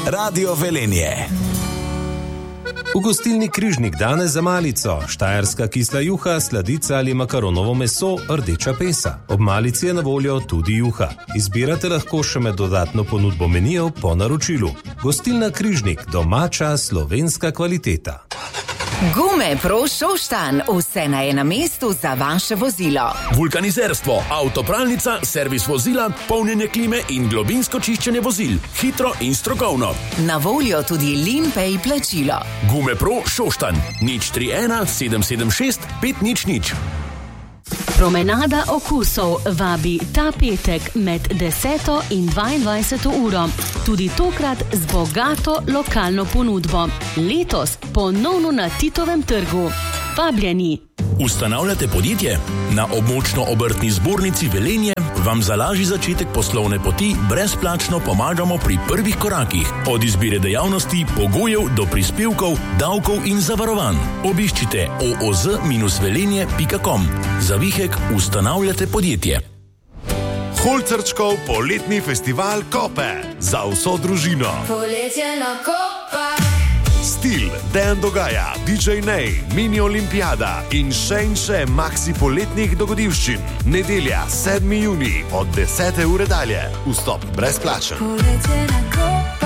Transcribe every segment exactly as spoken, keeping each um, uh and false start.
Radio Velenje. V gostilni Križnik danes za malico, štajerska kisla juha, sladica ali makaronovo meso, rdeča pesa. Ob malici je na voljo tudi juha. Izbirate lahko še med dodatno ponudbo menijev po naročilu. Gostilna Križnik, domača slovenska kvaliteta. Gume Pro Šoštanj, vse na enem mestu za vaše vozilo. Vulkanizerstvo, avtopralnica, servis vozila, polnjenje klime in globinsko čiščenje vozil. Hitro in strokovno. Na voljo tudi Limpay plačilo. Gume Pro Šoštanj, nič tri ena sedem sedem šest pet nič nič. Promenada okusov vabi ta petek med deseto in dvaindvajseto uro. Tudi tokrat z bogato lokalno ponudbo. Letos ponovno na Titovem trgu. Vabljeni! Ustanavljate podjetje? Na območno obrtni zbornici Velenje vam za lažji začetek poslovne poti brezplačno pomagamo pri prvih korakih. Od izbire dejavnosti, pogojev do prispevkov, davkov in zavarovanj. Obiščite o o z velenje pika com. Za vihek ustanavljate podjetje. Holcerčkov poletni festival Kope za vso družino. Poletje na Kopah. Stil, Dejan Dogaja, D J Nej, Mini Olimpijada in še in še maksi poletnih dogodivščin. Nedelja, sedmi junij od desete ure dalje. Vstop brezplačen. Poletje na Kopah.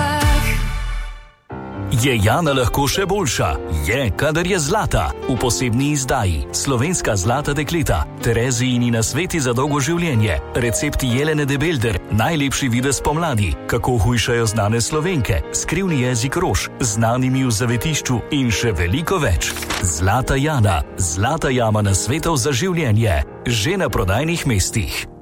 Je Jana lahko še boljša? Je, kadar je zlata. V posebni izdaji Slovenska zlata dekleta, Terezijini nasveti za dolgo življenje, recepti Jelene de Belder, najlepši videz pomladi, kako hujšajo znane Slovenke, skrivni jezik rož, znanimi v zavetišču in še veliko več. Zlata Jana, zlata jama nasvetov za življenje, že na prodajnih mestih.